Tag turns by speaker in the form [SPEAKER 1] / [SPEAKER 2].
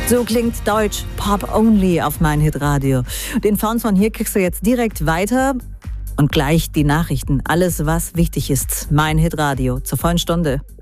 [SPEAKER 1] So klingt Deutsch Pop Only auf mein Hitradio. Den Sound von hier kriegst du jetzt direkt weiter und gleich die Nachrichten. Alles, was wichtig ist. Mein Hitradio zur vollen Stunde.